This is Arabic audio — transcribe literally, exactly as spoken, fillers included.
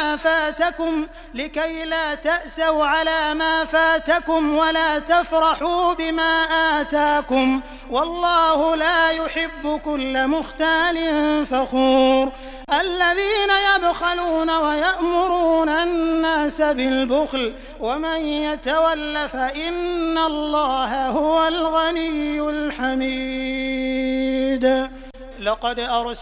ما فاتكم لكي لا تأسوا على ما فاتكم ولا تفرحوا بما آتاكم والله لا يحب كل مختال فخور الذين يبخلون ويأمرون الناس بالبخل ومن يتول فإن الله هو الغني الحميد. لقد أرسلنا